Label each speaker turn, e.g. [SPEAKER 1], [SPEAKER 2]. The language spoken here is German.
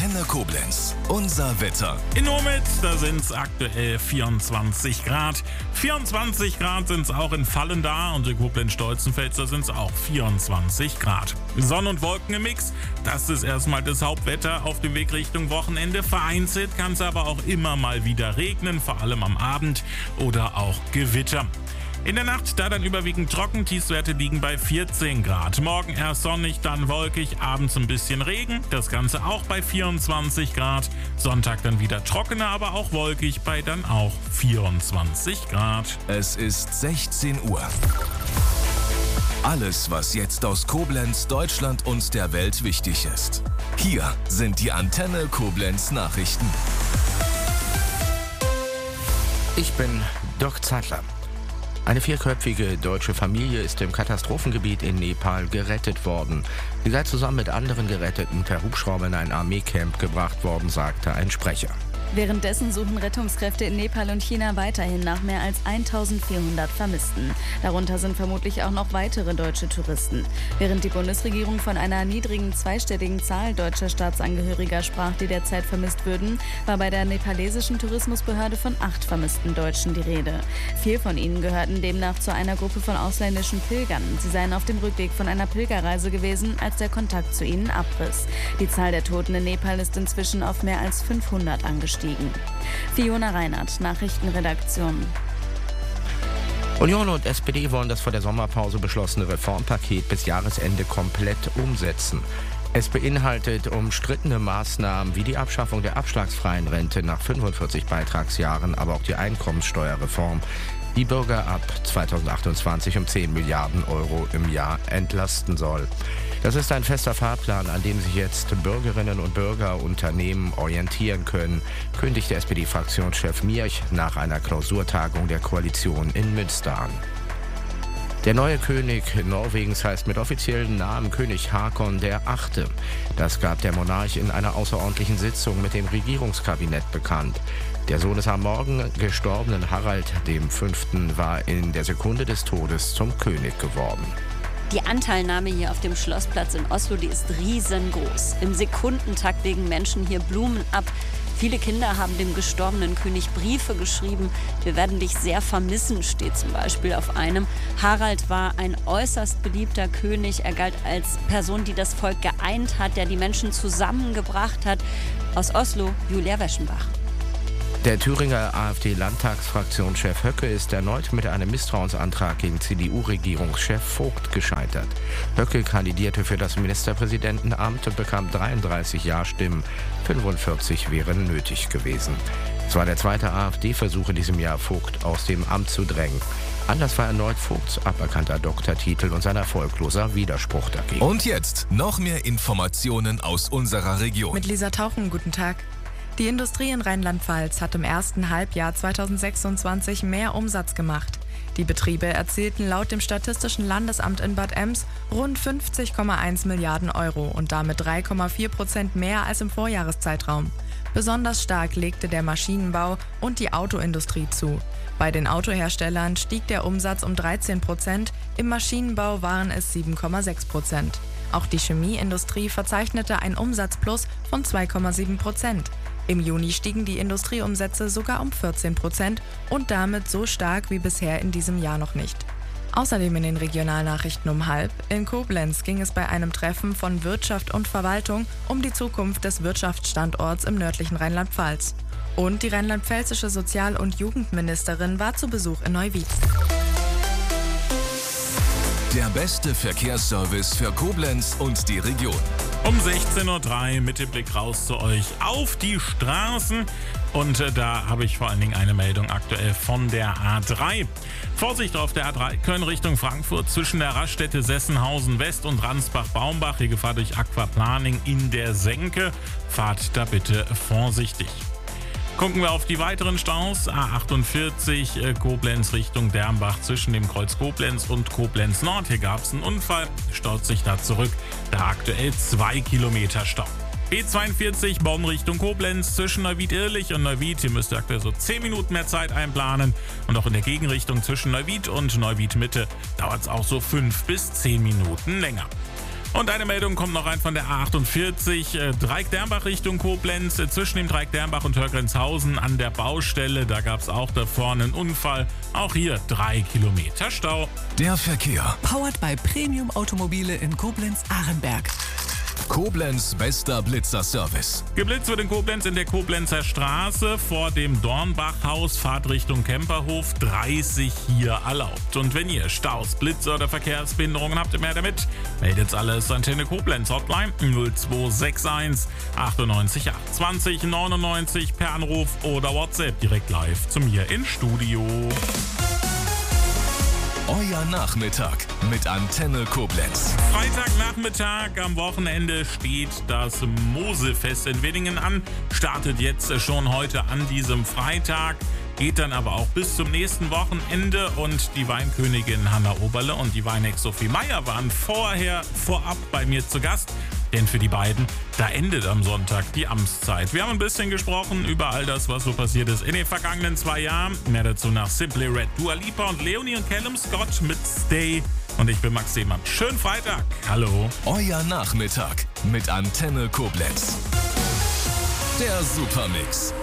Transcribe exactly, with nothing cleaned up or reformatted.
[SPEAKER 1] Antenne Koblenz. Unser Wetter.
[SPEAKER 2] In Omitz, da sind es aktuell vierundzwanzig Grad. vierundzwanzig Grad sind es auch in Vallendar und in Koblenz-Stolzenfels, da sind es auch vierundzwanzig Grad. Sonne und Wolken im Mix, das ist erstmal das Hauptwetter auf dem Weg Richtung Wochenende. Vereinzelt kann es aber auch immer mal wieder regnen, vor allem am Abend oder auch Gewitter. In der Nacht da dann überwiegend trocken, Tiefstwerte liegen bei vierzehn Grad. Morgen erst sonnig, dann wolkig, abends ein bisschen Regen, das Ganze auch bei vierundzwanzig Grad. Sonntag dann wieder trockener, aber auch wolkig bei dann auch vierundzwanzig Grad.
[SPEAKER 1] Es ist sechzehn Uhr. Alles, was jetzt aus Koblenz, Deutschland und der Welt wichtig ist. Hier sind die Antenne Koblenz Nachrichten.
[SPEAKER 3] Ich bin Dirk Zeitler. Eine vierköpfige deutsche Familie ist im Katastrophengebiet in Nepal gerettet worden. Sie sei zusammen mit anderen Geretteten per Hubschrauber in ein Armeecamp gebracht worden, sagte ein Sprecher.
[SPEAKER 4] Währenddessen suchen Rettungskräfte in Nepal und China weiterhin nach mehr als eintausendvierhundert Vermissten. Darunter sind vermutlich auch noch weitere deutsche Touristen. Während die Bundesregierung von einer niedrigen zweistelligen Zahl deutscher Staatsangehöriger sprach, die derzeit vermisst würden, war bei der nepalesischen Tourismusbehörde von acht vermissten Deutschen die Rede. Vier von ihnen gehörten demnach zu einer Gruppe von ausländischen Pilgern. Sie seien auf dem Rückweg von einer Pilgerreise gewesen, als der Kontakt zu ihnen abriss. Die Zahl der Toten in Nepal ist inzwischen auf mehr als fünfhundert angestiegen. Fiona Reinhardt, Nachrichtenredaktion.
[SPEAKER 3] Union und S P D wollen das vor der Sommerpause beschlossene Reformpaket bis Jahresende komplett umsetzen. Es beinhaltet umstrittene Maßnahmen wie die Abschaffung der abschlagsfreien Rente nach fünfundvierzig Beitragsjahren, aber auch die Einkommenssteuerreform, die Bürger ab zweitausendachtundzwanzig um zehn Milliarden Euro im Jahr entlasten soll. Das ist ein fester Fahrplan, an dem sich jetzt Bürgerinnen und Bürger, Unternehmen orientieren können, kündigte S P D-Fraktionschef Mierch nach einer Klausurtagung der Koalition in Münster an. Der neue König Norwegens heißt mit offiziellen Namen König Haakon der Achte. Das gab der Monarch in einer außerordentlichen Sitzung mit dem Regierungskabinett bekannt. Der Sohn des am Morgen gestorbenen Harald dem Fünften war in der Sekunde des Todes zum König geworden.
[SPEAKER 5] Die Anteilnahme hier auf dem Schlossplatz in Oslo, die ist riesengroß. Im Sekundentakt legen Menschen hier Blumen ab. Viele Kinder haben dem gestorbenen König Briefe geschrieben. Wir werden dich sehr vermissen, steht zum Beispiel auf einem. Harald war ein äußerst beliebter König. Er galt als Person, die das Volk geeint hat, der die Menschen zusammengebracht hat. Aus Oslo, Julia Weschenbach.
[SPEAKER 3] Der Thüringer AfD-Landtagsfraktionschef Höcke ist erneut mit einem Misstrauensantrag gegen C D U-Regierungschef Vogt gescheitert. Höcke kandidierte für das Ministerpräsidentenamt und bekam dreiunddreißig Ja-Stimmen, fünfundvierzig wären nötig gewesen. Es war der zweite AfD-Versuch in diesem Jahr, Vogt aus dem Amt zu drängen. Anders war erneut Vogts aberkannter Doktortitel und sein erfolgloser Widerspruch dagegen.
[SPEAKER 1] Und jetzt noch mehr Informationen aus unserer Region.
[SPEAKER 6] Mit Lisa Tauchen, guten Tag. Die Industrie in Rheinland-Pfalz hat im ersten Halbjahr zweitausendsechsundzwanzig mehr Umsatz gemacht. Die Betriebe erzielten laut dem Statistischen Landesamt in Bad Ems rund fünfzig Komma eins Milliarden Euro und damit drei Komma vier Prozent mehr als im Vorjahreszeitraum. Besonders stark legte der Maschinenbau und die Autoindustrie zu. Bei den Autoherstellern stieg der Umsatz um dreizehn Prozent, im Maschinenbau waren es sieben Komma sechs Prozent. Auch die Chemieindustrie verzeichnete einen Umsatzplus von zwei Komma sieben Prozent. Im Juni stiegen die Industrieumsätze sogar um vierzehn Prozent und damit so stark wie bisher in diesem Jahr noch nicht. Außerdem in den Regionalnachrichten um halb. In Koblenz ging es bei einem Treffen von Wirtschaft und Verwaltung um die Zukunft des Wirtschaftsstandorts im nördlichen Rheinland-Pfalz. Und die rheinland-pfälzische Sozial- und Jugendministerin war zu Besuch in Neuwied.
[SPEAKER 1] Der beste Verkehrsservice für Koblenz und die Region.
[SPEAKER 2] Um sechzehn Uhr drei mit dem Blick raus zu euch auf die Straßen. Und äh, da habe ich vor allen Dingen eine Meldung aktuell von der A drei. Vorsicht auf der A drei, Köln Richtung Frankfurt zwischen der Raststätte Sessenhausen West und Ransbach-Baumbach. Hier Gefahr durch Aquaplaning in der Senke. Fahrt da bitte vorsichtig. Gucken wir auf die weiteren Staus. A achtundvierzig äh, Koblenz Richtung Dernbach zwischen dem Kreuz Koblenz und Koblenz Nord. Hier gab es einen Unfall, staut sich da zurück. Da aktuell zwei Kilometer Stau. B zweiundvierzig Bonn Richtung Koblenz zwischen Neuwied-Irlich und Neuwied. Hier müsst ihr aktuell so zehn Minuten mehr Zeit einplanen. Und auch in der Gegenrichtung zwischen Neuwied und Neuwied Mitte dauert es auch so fünf bis zehn Minuten länger. Und eine Meldung kommt noch rein von der A achtundvierzig, äh, Dreieck-Dernbach Richtung Koblenz, äh, zwischen dem Dreieck-Dernbach und Hörgrenzhausen an der Baustelle. Da gab es auch da vorne einen Unfall. Auch hier drei Kilometer Stau.
[SPEAKER 1] Der Verkehr.
[SPEAKER 7] Powered by Premium Automobile in Koblenz-Ahrenberg.
[SPEAKER 1] Koblenz bester Blitzer-Service.
[SPEAKER 2] Geblitzt wird in Koblenz in der Koblenzer Straße vor dem Dornbachhaus, Fahrt Richtung Kemperhof, dreißig hier erlaubt. Und wenn ihr Staus, Blitze oder Verkehrsbehinderungen habt, mehr damit, meldet alles Antenne Koblenz Hotline null zwei sechs eins achtundneunzig achtundzwanzig neunundneunzig per Anruf oder WhatsApp direkt live zu mir ins Studio.
[SPEAKER 1] Euer Nachmittag mit Antenne Koblenz.
[SPEAKER 2] Freitagnachmittag am Wochenende steht das Mosefest in Willingen an. Startet jetzt schon heute an diesem Freitag, geht dann aber auch bis zum nächsten Wochenende. Und die Weinkönigin Hanna Oberle und die Weinex Sophie Meyer waren vorher vorab bei mir zu Gast. Denn für die beiden, da endet am Sonntag die Amtszeit. Wir haben ein bisschen gesprochen über all das, was so passiert ist in den vergangenen zwei Jahren. Mehr dazu nach Simply Red, Dua Lipa und Leonie und Callum Scott mit Stay. Und ich bin Max Seemann. Schönen Freitag. Hallo.
[SPEAKER 1] Euer Nachmittag mit Antenne Koblenz. Der Supermix.